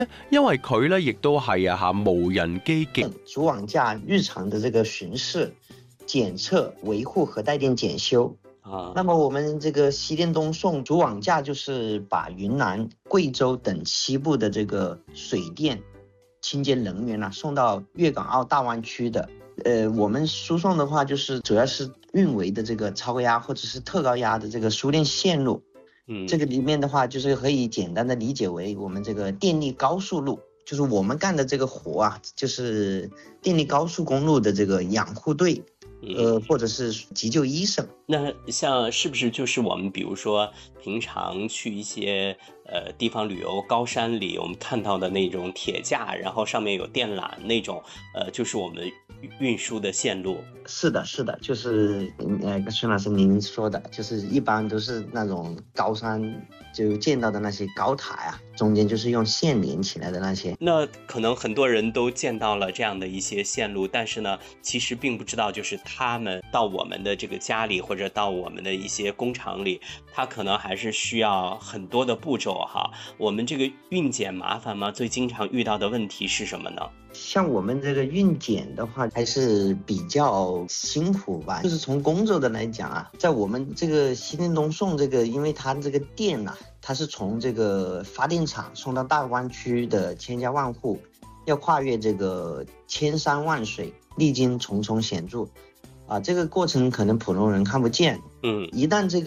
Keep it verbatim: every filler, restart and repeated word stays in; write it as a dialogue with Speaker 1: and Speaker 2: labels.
Speaker 1: 因為佢咧亦都係啊嚇無人機極
Speaker 2: 主網架日常的這個巡視、檢測、維護和帶電檢修。啊，那麼我們這個西電東送主網架就是把雲南、貴州等西部的這個水電清潔能源啊送到粵港澳大灣區的。呃，我們輸送的話就是主要是運維的這個超壓或者是特高壓的這個輸電線路。嗯，這個裡面的話就是可以簡單的理解為我們這個電力高速路，就是我們幹的這個活啊，就是電力高速公路的這個養護隊。呃，或者是急救醫生。
Speaker 3: 那像是不是就是我們比如說平常去一些呃地方旅遊，高山裏我們看到的那種鐵架，然後上面有電纜那種，呃，就是我們運輸的線路。
Speaker 2: 是的，是的，就是呃，孫老師您說的，就是一般都是那種高山就見到的那些高塔呀、啊，中間就是用線連起來的那些。
Speaker 3: 那可能很多人都見到了這樣的一些線路，但是呢，其實並不知道，就是他們到我們的這個家裡或者到我們的一些工廠裡，它可能還是需要很多的步驟哈。我們這個運檢麻煩嗎？最經常遇到的問題是什麼呢？
Speaker 2: 像我們這個運檢的話，還是比較辛苦吧。就是從工作的來講啊，在我們這個西電東送這個，因為它這個電啊，它是從這個發電廠送到大灣區的千家萬戶，要跨越這個千山萬水，歷經重重險阻，啊，這個過程可能普通人看不見。嗯，一旦這個